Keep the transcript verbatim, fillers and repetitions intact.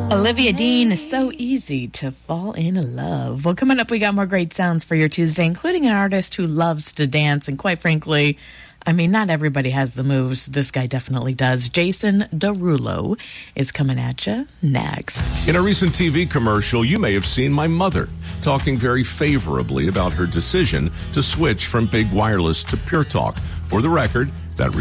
Olivia Dean is so easy to fall in love. Well, coming up, we got more great sounds for your Tuesday, including an artist who loves to dance. And quite frankly, I mean, not everybody has the moves. This guy definitely does. Jason Derulo is coming at you next. In a recent T V commercial, you may have seen my mother talking very favorably about her decision to switch from big wireless to Pure Talk. For the record, that